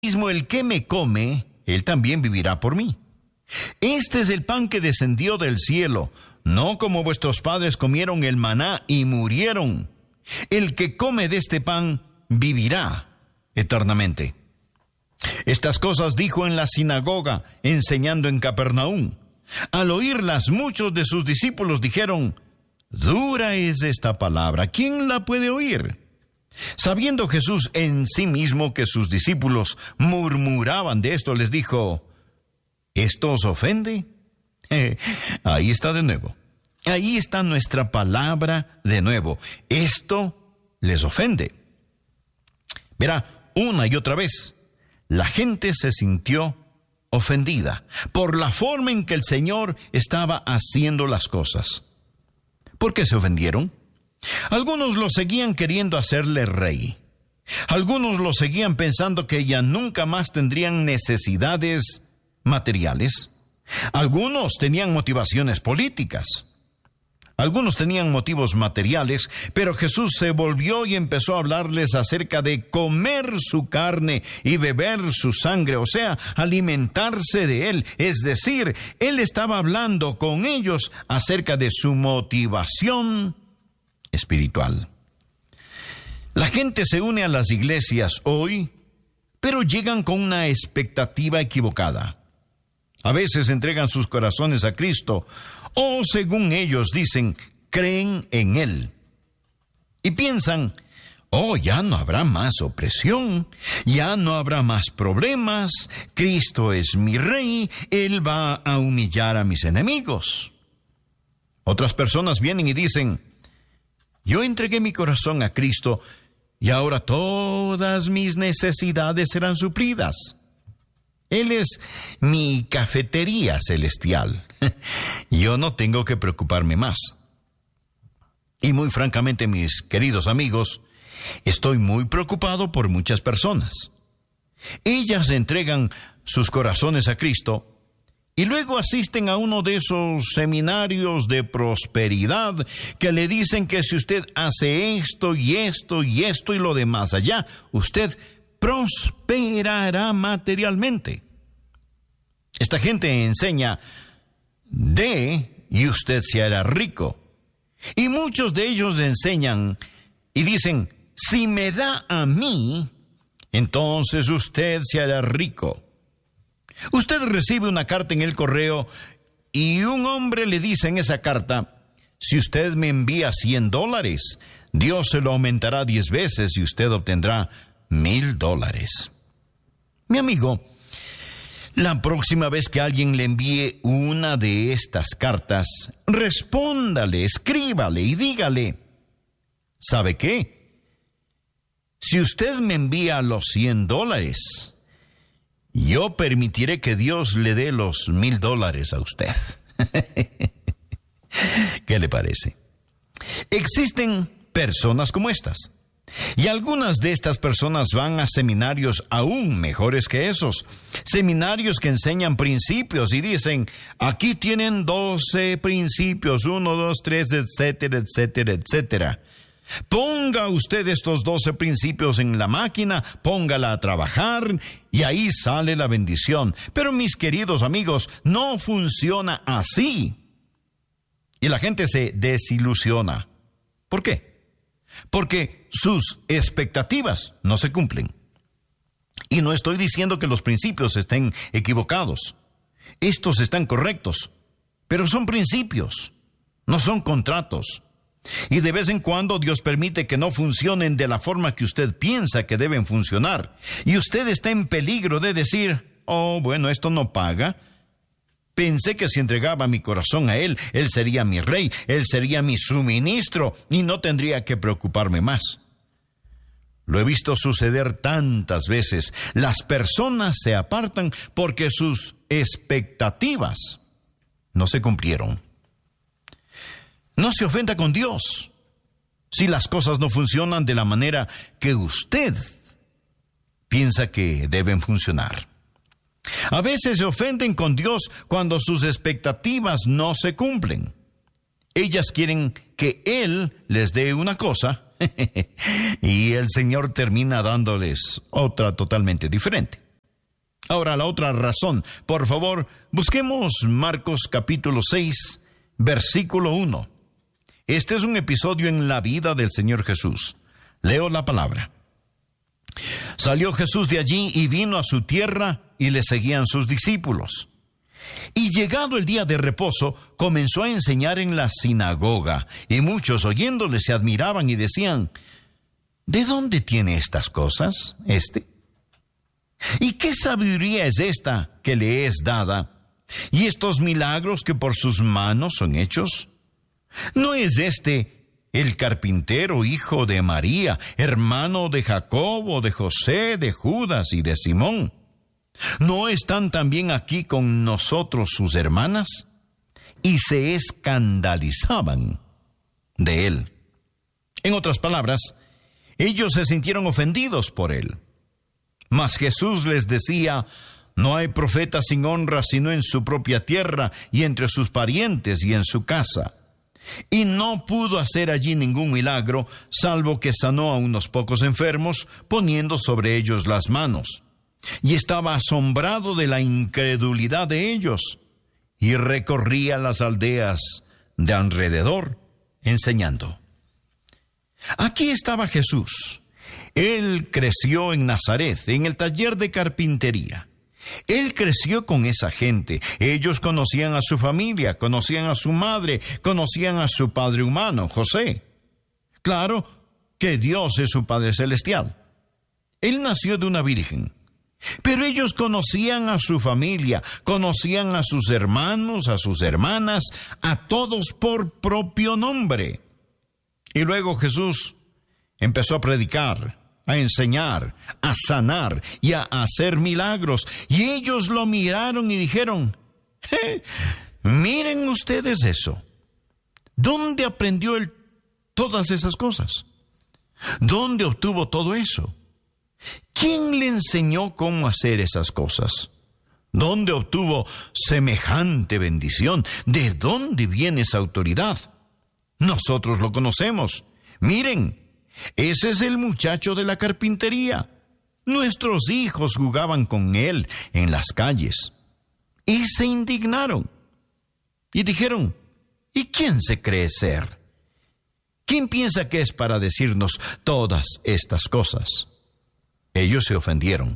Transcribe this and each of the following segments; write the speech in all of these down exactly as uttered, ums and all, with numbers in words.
mismo el que me come, él también vivirá por mí. Este es el pan que descendió del cielo, no como vuestros padres comieron el maná y murieron. El que come de este pan vivirá eternamente. Estas cosas dijo en la sinagoga, enseñando en Capernaum. Al oírlas, muchos de sus discípulos dijeron: dura es esta palabra, ¿quién la puede oír? Sabiendo Jesús en sí mismo que sus discípulos murmuraban de esto, les dijo: ¿esto os ofende? Eh, ahí está de nuevo. Ahí está nuestra palabra de nuevo. Esto les ofende. Verá, una y otra vez, la gente se sintió ofendida por la forma en que el Señor estaba haciendo las cosas. ¿Por qué se ofendieron? Algunos lo seguían queriendo hacerle rey. Algunos lo seguían pensando que ya nunca más tendrían necesidades materiales. Algunos tenían motivaciones políticas. Algunos tenían motivos materiales, pero Jesús se volvió y empezó a hablarles acerca de comer su carne y beber su sangre, o sea, alimentarse de él. Es decir, él estaba hablando con ellos acerca de su motivación espiritual. La gente se une a las iglesias hoy, pero llegan con una expectativa equivocada. A veces entregan sus corazones a Cristo, o según ellos dicen, creen en Él. Y piensan: oh, ya no habrá más opresión, ya no habrá más problemas, Cristo es mi Rey, Él va a humillar a mis enemigos. Otras personas vienen y dicen: yo entregué mi corazón a Cristo y ahora todas mis necesidades serán suplidas. Él es mi cafetería celestial. Yo no tengo que preocuparme más. Y muy francamente, mis queridos amigos, estoy muy preocupado por muchas personas. Ellas entregan sus corazones a Cristo y luego asisten a uno de esos seminarios de prosperidad que le dicen que si usted hace esto y esto y esto y lo demás allá, usted prosperará materialmente. Esta gente enseña: dé y usted se hará rico. Y muchos de ellos enseñan y dicen: si me da a mí, entonces usted se hará rico. Usted recibe una carta en el correo y un hombre le dice en esa carta: si usted me envía cien dólares, Dios se lo aumentará diez veces y usted obtendrá mil dólares. Mi amigo, la próxima vez que alguien le envíe una de estas cartas, respóndale, escríbale y dígale: ¿sabe qué? Si usted me envía los cien dólares, yo permitiré que Dios le dé los mil dólares a usted. ¿Qué le parece? Existen personas como estas. Y algunas de estas personas van a seminarios aún mejores que esos. Seminarios que enseñan principios y dicen: aquí tienen doce principios, uno, dos, tres, etcétera, etcétera, etcétera. Ponga usted estos doce principios en la máquina, póngala a trabajar y ahí sale la bendición. Pero mis queridos amigos, no funciona así. Y la gente se desilusiona. ¿Por qué? Porque sus expectativas no se cumplen. Y no estoy diciendo que los principios estén equivocados. Estos están correctos, pero son principios, no son contratos. Y de vez en cuando Dios permite que no funcionen de la forma que usted piensa que deben funcionar. Y usted está en peligro de decir: oh, bueno, esto no paga. Pensé que si entregaba mi corazón a Él, Él sería mi rey, Él sería mi suministro y no tendría que preocuparme más. Lo he visto suceder tantas veces. Las personas se apartan porque sus expectativas no se cumplieron. No se ofenda con Dios si las cosas no funcionan de la manera que usted piensa que deben funcionar. A veces se ofenden con Dios cuando sus expectativas no se cumplen. Ellas quieren que Él les dé una cosa y el Señor termina dándoles otra totalmente diferente. Ahora, la otra razón. Por favor, busquemos Marcos capítulo seis, versículo uno. Este es un episodio en la vida del Señor Jesús. Leo la palabra. Salió Jesús de allí y vino a su tierra, y le seguían sus discípulos. Y llegado el día de reposo, comenzó a enseñar en la sinagoga, y muchos oyéndole se admiraban y decían: ¿de dónde tiene estas cosas este? ¿Y qué sabiduría es esta que le es dada? ¿Y estos milagros que por sus manos son hechos? ¿No es este el carpintero, hijo de María, hermano de Jacobo, de José, de Judas y de Simón? ¿No están también aquí con nosotros sus hermanas? Y se escandalizaban de él. En otras palabras, ellos se sintieron ofendidos por él. Mas Jesús les decía: no hay profeta sin honra sino en su propia tierra y entre sus parientes y en su casa. Y no pudo hacer allí ningún milagro, salvo que sanó a unos pocos enfermos, poniendo sobre ellos las manos. Y estaba asombrado de la incredulidad de ellos, y recorría las aldeas de alrededor, enseñando. Aquí estaba Jesús. Él creció en Nazaret, en el taller de carpintería. Él creció con esa gente. Ellos conocían a su familia, conocían a su madre, conocían a su padre humano, José. Claro que Dios es su Padre Celestial. Él nació de una virgen. Pero ellos conocían a su familia, conocían a sus hermanos, a sus hermanas, a todos por propio nombre. Y luego Jesús empezó a predicar, a enseñar, a sanar y a hacer milagros. Y ellos lo miraron y dijeron: eh, miren ustedes eso. ¿Dónde aprendió él todas esas cosas? ¿Dónde obtuvo todo eso? ¿Quién le enseñó cómo hacer esas cosas? ¿Dónde obtuvo semejante bendición? ¿De dónde viene esa autoridad? Nosotros lo conocemos. Miren, ese es el muchacho de la carpintería. Nuestros hijos jugaban con él en las calles. Y se indignaron. Y dijeron: ¿y quién se cree ser? ¿Quién piensa que es para decirnos todas estas cosas? Ellos se ofendieron.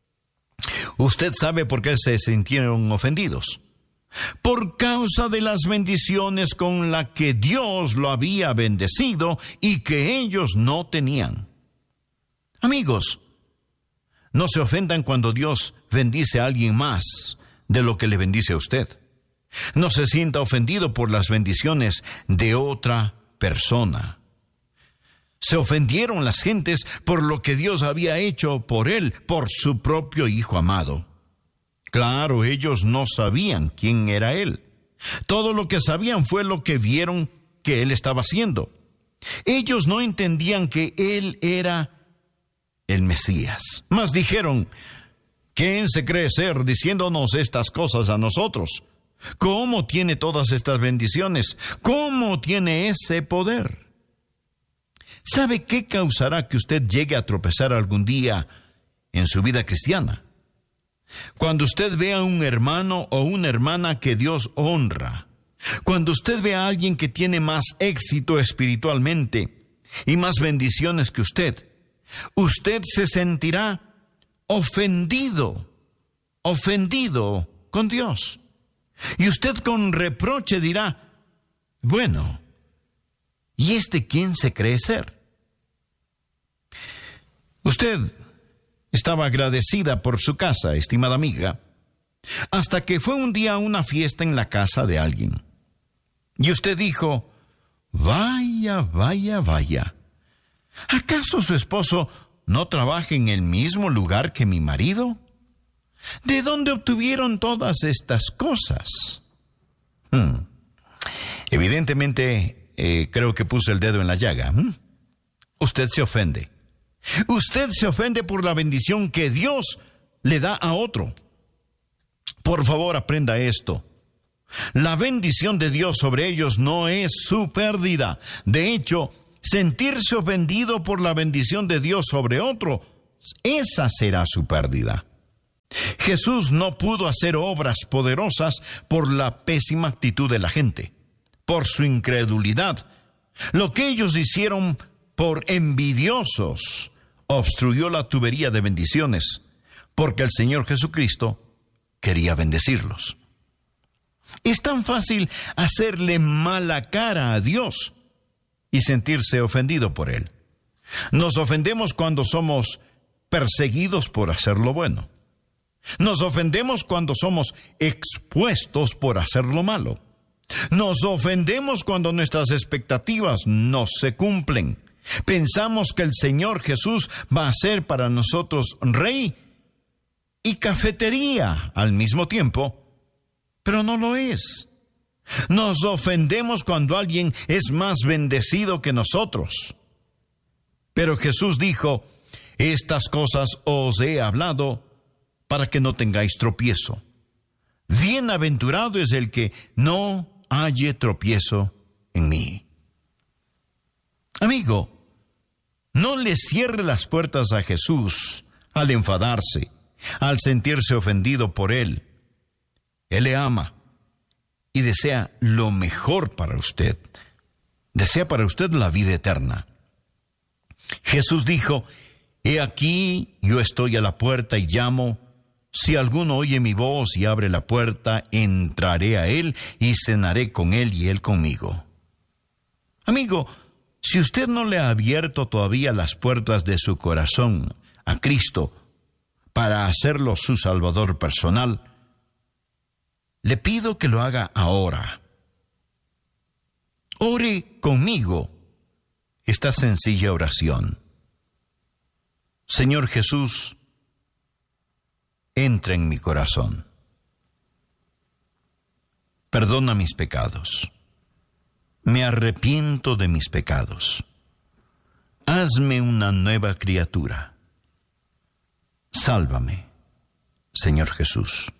¿Usted sabe por qué se sintieron ofendidos? Por causa de las bendiciones con las que Dios lo había bendecido y que ellos no tenían. Amigos, no se ofendan cuando Dios bendice a alguien más de lo que le bendice a usted. No se sienta ofendido por las bendiciones de otra persona. Se ofendieron las gentes por lo que Dios había hecho por él, por su propio Hijo amado. Claro, ellos no sabían quién era él. Todo lo que sabían fue lo que vieron que él estaba haciendo. Ellos no entendían que él era el Mesías. Mas dijeron: ¿quién se cree ser diciéndonos estas cosas a nosotros? ¿Cómo tiene todas estas bendiciones? ¿Cómo tiene ese poder? ¿Sabe qué causará que usted llegue a tropezar algún día en su vida cristiana? Cuando usted vea a un hermano o una hermana que Dios honra, cuando usted vea a alguien que tiene más éxito espiritualmente y más bendiciones que usted, usted se sentirá ofendido, ofendido con Dios. Y usted con reproche dirá: bueno, ¿y este quién se cree ser? Usted estaba agradecida por su casa, estimada amiga, hasta que fue un día a una fiesta en la casa de alguien. Y usted dijo: vaya, vaya, vaya. ¿Acaso su esposo no trabaja en el mismo lugar que mi marido? ¿De dónde obtuvieron todas estas cosas? Hmm. Evidentemente, eh, creo que puse el dedo en la llaga. ¿Mm? Usted se ofende. Usted se ofende por la bendición que Dios le da a otro. Por favor, aprenda esto. La bendición de Dios sobre ellos no es su pérdida. De hecho, sentirse ofendido por la bendición de Dios sobre otro, esa será su pérdida. Jesús no pudo hacer obras poderosas por la pésima actitud de la gente, por su incredulidad. Lo que ellos hicieron por envidiosos obstruyó la tubería de bendiciones, porque el Señor Jesucristo quería bendecirlos. Es tan fácil hacerle mala cara a Dios y sentirse ofendido por Él. Nos ofendemos cuando somos perseguidos por hacer lo bueno. Nos ofendemos cuando somos expuestos por hacer lo malo. Nos ofendemos cuando nuestras expectativas no se cumplen. Pensamos que el Señor Jesús va a ser para nosotros rey y cafetería al mismo tiempo, pero no lo es. Nos ofendemos cuando alguien es más bendecido que nosotros. Pero Jesús dijo: estas cosas os he hablado para que no tengáis tropiezo. Bienaventurado es el que no halle tropiezo en mí. Amigo, no le cierre las puertas a Jesús al enfadarse, al sentirse ofendido por Él. Él le ama y desea lo mejor para usted. Desea para usted la vida eterna. Jesús dijo: he aquí, yo estoy a la puerta y llamo. Si alguno oye mi voz y abre la puerta, entraré a él y cenaré con él y él conmigo. Amigo, si usted no le ha abierto todavía las puertas de su corazón a Cristo para hacerlo su Salvador personal, le pido que lo haga ahora. Ore conmigo esta sencilla oración. Señor Jesús, entra en mi corazón. Perdona mis pecados. Me arrepiento de mis pecados. Hazme una nueva criatura. Sálvame, Señor Jesús.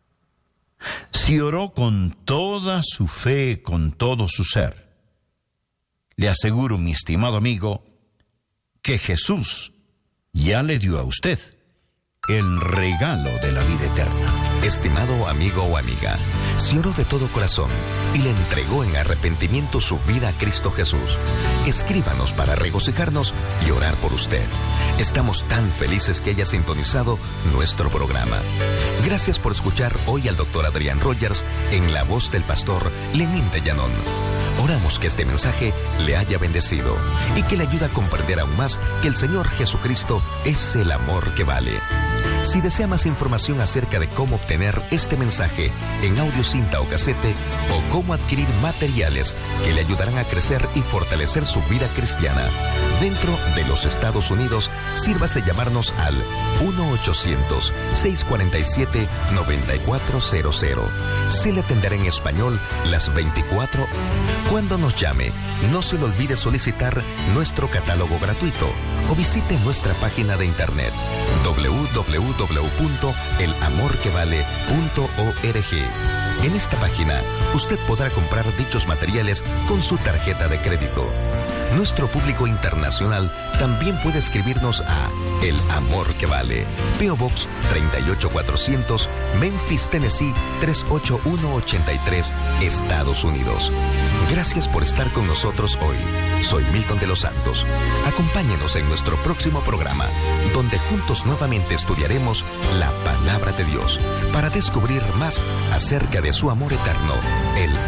Si oró con toda su fe, con todo su ser, le aseguro, mi estimado amigo, que Jesús ya le dio a usted el regalo de la vida eterna. Estimado amigo o amiga, si oró de todo corazón y le entregó en arrepentimiento su vida a Cristo Jesús, escríbanos para regocijarnos y orar por usted. Estamos tan felices que haya sintonizado nuestro programa. Gracias por escuchar hoy al doctor Adrián Rogers en la voz del pastor Lenín de Llanón. Oramos que este mensaje le haya bendecido y que le ayude a comprender aún más que el Señor Jesucristo es el amor que vale. Si desea más información acerca de cómo obtener este mensaje en audio, cinta o casete, o cómo adquirir materiales que le ayudarán a crecer y fortalecer su vida cristiana dentro de los Estados Unidos, sírvase llamarnos al uno ochocientos, seiscientos cuarenta y siete, noventa y cuatro cero cero. Se le atenderá en español las veinticuatro. Cuando nos llame, no se le olvide solicitar nuestro catálogo gratuito o visite nuestra página de internet doble u doble u doble u punto el amor que vale punto org. En esta página, usted podrá comprar dichos materiales con su tarjeta de crédito. Nuestro público internacional también puede escribirnos a El Amor que Vale, P O Box treinta y ocho cuatrocientos, Memphis, Tennessee tres ocho uno ocho tres, Estados Unidos. Gracias por estar con nosotros hoy. Soy Milton de los Santos. Acompáñenos en nuestro próximo programa, donde juntos nuevamente estudiaremos la Palabra de Dios para descubrir más acerca de su amor eterno, el